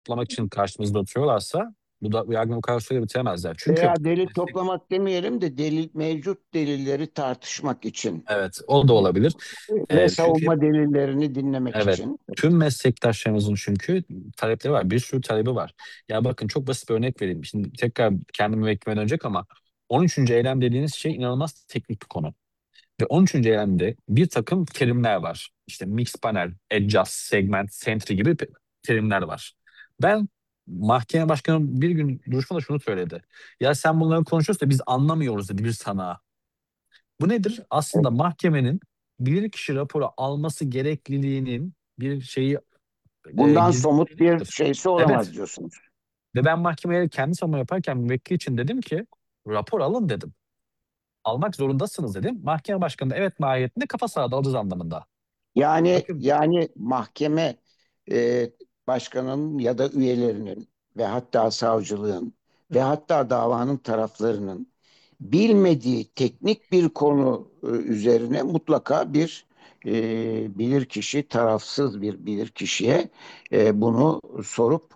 toplamak için karşımızda oturuyorlarsa bu yargını bu kadar sürede bitiremezler. Çünkü Veya delil toplamak demeyelim de mevcut delilleri tartışmak için evet, o da olabilir. ve Çünkü savunma delillerini dinlemek evet, için. tüm meslektaşlarımızın çünkü talepleri var. Bir sürü talebi var. Ya bakın, çok basit bir örnek vereyim. Şimdi tekrar kendime ve dönecek ama 13. eylem dediğiniz şey inanılmaz teknik bir konu. Ve 13. eylemde bir takım terimler var. İşte mix panel, adjust, segment, sentry gibi terimler var. Ben mahkeme başkanı bir gün duruşmada şunu söyledi. Ya sen bunları konuşuyorsun da biz anlamıyoruz dedi bir sanağa. Bu nedir? Aslında mahkemenin bilirkişi raporu alması gerekliliğinin bir şeyi Bundan somut bir gizliliğidir. şeysi Evet. olamaz diyorsunuz. Ve ben mahkemeye kendi savunma yaparken müvekkil için dedim ki rapor alın dedim. Almak zorundasınız dedim. Mahkeme başkanı da evet mahiyetinde kafa sağladı alacağız anlamında. Bakın, Yani mahkeme e, başkanının ya da üyelerinin ve hatta savcılığın ve hatta davanın taraflarının bilmediği teknik bir konu üzerine mutlaka bir bilirkişi, tarafsız bir bilirkişiye bunu sorup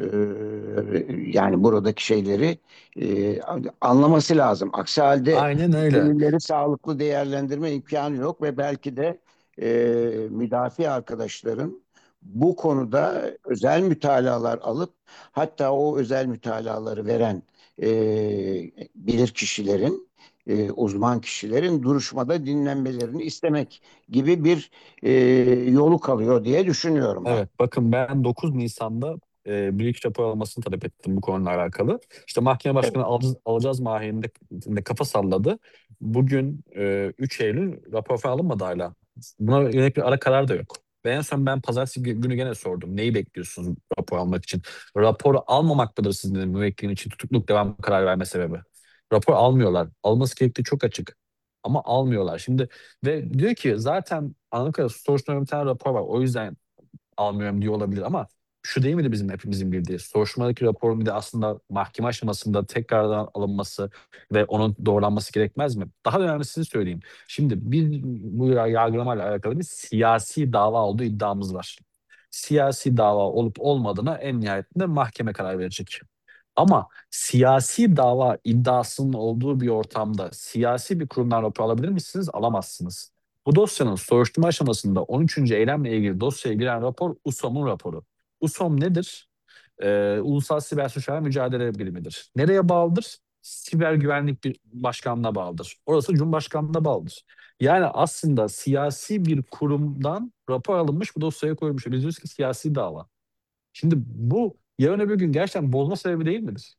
yani buradaki şeyleri anlaması lazım. Aksi halde aynen öyle. delilleri sağlıklı değerlendirme imkanı yok ve belki de müdafi arkadaşların bu konuda özel mütalalar alıp hatta o özel mütalaları veren e, bilir kişilerin, uzman kişilerin duruşmada dinlenmelerini istemek gibi bir yolu kalıyor diye düşünüyorum ben. Evet, bakın ben 9 Nisan'da bilirkişi rapor almasını talep ettim bu konuyla alakalı. İşte mahkeme Evet. başkanı alacağız mahiyetinde kafa salladı. Bugün 3 Eylül rapor falan alınmadı hala. Buna yönelik bir ara karar da yok. Ve en son ben pazartesi günü gene sordum. Neyi bekliyorsunuz rapor almak için? Raporu almamak mıdır sizin dedim, müvekkilin için tutukluk devam karar verme sebebi? Rapor almıyorlar. Alması gerektiği çok açık. Ama almıyorlar. Şimdi ve diyor ki zaten anladığım kadarıyla soruşturma bir tane rapor var. O yüzden almıyorum diyor olabilir ama şu değil miydi bizim hepimizin bildiği? Soruşturmadaki raporun bir de aslında mahkeme aşamasında tekrardan alınması ve onun doğrulanması gerekmez mi? Daha da önemlisini söyleyeyim. Şimdi bir bu yargılamayla alakalı bir siyasi dava olduğu iddiamız var. Siyasi dava olup olmadığına en nihayetinde mahkeme karar verecek. Ama siyasi dava iddiasının olduğu bir ortamda siyasi bir kurumdan rapor alabilir misiniz? Alamazsınız. Bu dosyanın soruşturma aşamasında 13. eylemle ilgili dosyaya giren rapor USOM'un raporu. USOM nedir? Ulusal Siber Suçlarla Mücadele Birimidir. Nereye bağlıdır? Siber Güvenlik bir başkanlığına bağlıdır. Orası Cumhurbaşkanlığına bağlıdır. Yani aslında siyasi bir kurumdan rapor alınmış bu dosyaya koymuş. Biz diyoruz ki siyasi dava. Şimdi bu yarın öbür gün gerçekten bozma sebebi değil midir?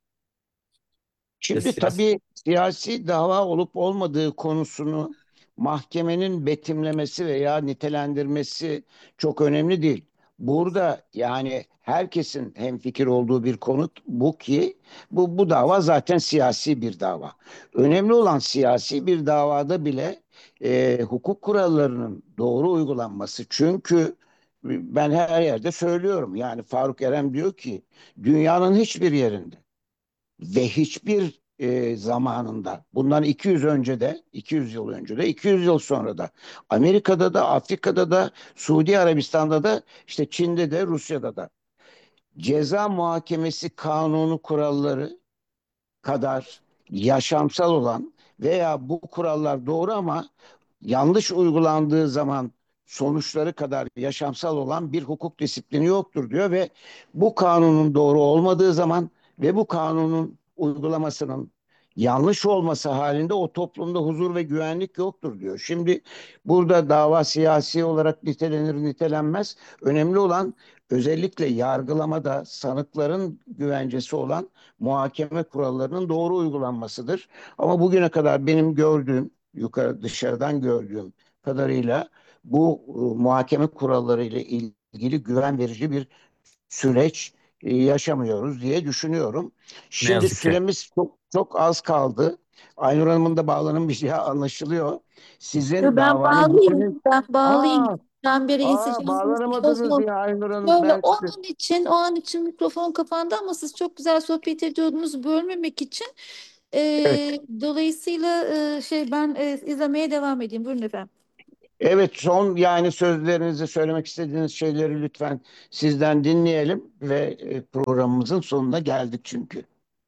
Şimdi Siyasi. tabii siyasi dava olup olmadığı konusunu mahkemenin betimlemesi veya nitelendirmesi çok önemli değil. Burada yani herkesin hemfikir olduğu bir konu bu ki bu dava zaten siyasi bir dava. Önemli olan siyasi bir davada bile hukuk kurallarının doğru uygulanması. Çünkü ben her yerde söylüyorum yani Faruk Eren diyor ki dünyanın hiçbir yerinde ve hiçbir zamanında bundan 200 önce de 200 yıl önce de 200 yıl sonra da Amerika'da da Afrika'da da Suudi Arabistan'da da işte Çin'de de Rusya'da da ceza muhakemesi kanunu kuralları kadar yaşamsal olan veya bu kurallar doğru ama yanlış uygulandığı zaman sonuçları kadar yaşamsal olan bir hukuk disiplini yoktur diyor ve bu kanunun doğru olmadığı zaman ve bu kanunun uygulamasının yanlış olması halinde o toplumda huzur ve güvenlik yoktur diyor. Şimdi burada dava siyasi olarak nitelenir nitelenmez. Önemli olan özellikle yargılamada sanıkların güvencesi olan muhakeme kurallarının doğru uygulanmasıdır. Ama bugüne kadar benim gördüğüm, yukarı dışarıdan gördüğüm kadarıyla bu muhakeme kuralları ile ilgili güven verici bir süreç yaşamıyoruz diye düşünüyorum. Ne Şimdi yazık ki. süremiz çok az kaldı. Aynur Hanım'ın da bağlanamayacaği anlaşılıyor. Sizin Ben davanın bitirin. bağlayayım. Ben bağlayayım. Aa, Ben beri seçeneğiniz o bağlanamadınız zaman ya Aynur Hanım. şöyle Ben o an için mikrofon kapandı ama siz çok güzel sohbet ediyordunuz bölmemek için. evet. Dolayısıyla ben izlemeye devam edeyim. Buyurun efendim. Evet, son yani sözlerinizi, söylemek istediğiniz şeyleri lütfen sizden dinleyelim ve programımızın sonuna geldik çünkü.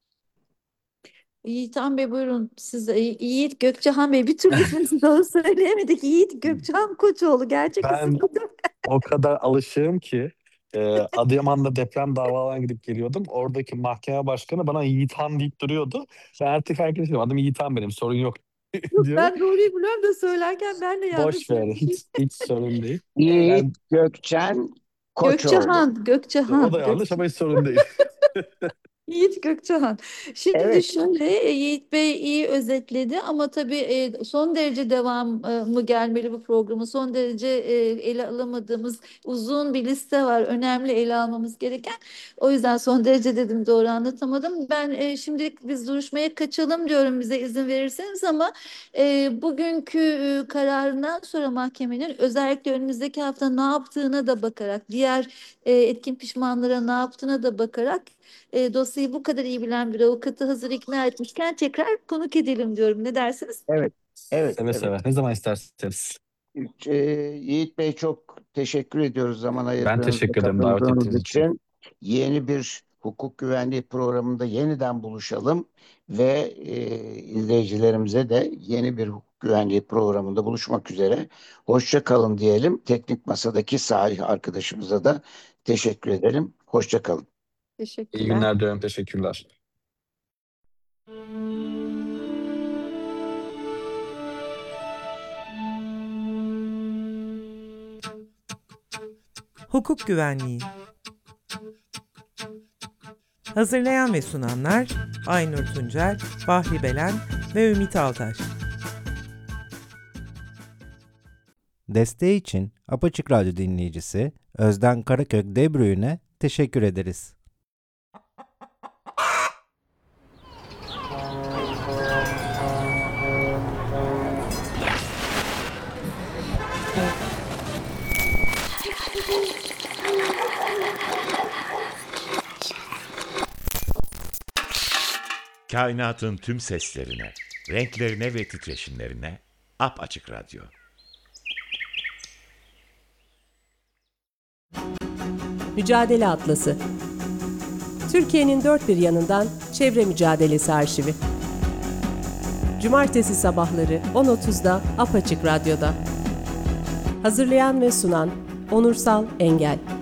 Yiğitan Bey buyurun siz Yiğit Gökçehan Bey bir türlü isminizi doğru söyleyemedik. Yiğit Gökçehan Koçoğlu gerçek isim. Ben o kadar alışığım ki Adıyaman'da deprem davalarına gidip geliyordum. Oradaki mahkeme başkanı bana Yiğitan deyip duruyordu. Ben artık herkes diyorum adım Yiğitan benim, sorun yok Yok diyorum. ben doğruyu biliyorum da söylerken ben de yanlış Boş ver, söylemişim. hiç sorun değil. Yiğit Ben Gökçen Koçoğlu. Gökçehan, o da Gökçehan, yanlış ama hiç sorun değil. Yiğit Gökçehan. Şimdi Evet, şöyle Yiğit Bey iyi özetledi ama tabii son derece devamı gelmeli bu programı. Son derece ele alamadığımız uzun bir liste var. Önemli ele almamız gereken. O yüzden son derece dedim doğru anlatamadım. Ben şimdilik biz duruşmaya kaçalım diyorum bize izin verirseniz ama bugünkü kararından sonra mahkemenin özellikle önümüzdeki hafta ne yaptığına da bakarak diğer etkin pişmanlara ne yaptığına da bakarak dosyayı bu kadar iyi bilen bir avukatı hazır ikna etmişken tekrar konuk edelim diyorum. Ne dersiniz? evet, evet, Seve evet. seve. Ne zaman isterseniz. Ee, Yiğit Bey, çok teşekkür ediyoruz zaman Ben ayırdığınız ve teşekkür ederim davet katıldığınız ettiğiniz için. için. Yeni bir hukuk güvenliği programında yeniden buluşalım ve izleyicilerimize de yeni bir hukuk güvenliği programında buluşmak üzere. Hoşça kalın diyelim. Teknik Masa'daki Salih arkadaşımıza da teşekkür edelim. Hoşça kalın. İyi Teşekkürler. günler diyorum. Teşekkürler. Hukuk Güvenliği. Hazırlayan ve sunanlar Aynur Tuncel, Bahri Belen ve Ümit Altaş. Desteği için Apaçık Radyo dinleyicisi Özden Karakök Debruyne teşekkür ederiz. Kainatın tüm seslerine, renklerine ve titreşimlerine Apaçık Radyo. Mücadele Atlası. Türkiye'nin dört bir yanından çevre mücadelesi arşivi. Cumartesi sabahları 10.30'da Apaçık Radyo'da. Hazırlayan ve sunan Onursal Engel.